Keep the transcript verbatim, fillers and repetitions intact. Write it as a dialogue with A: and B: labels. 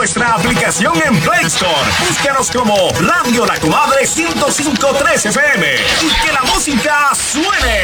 A: nuestra aplicación en Play Store. Búscanos como Radio La Comadre ciento cinco punto tres F M y que la música suene.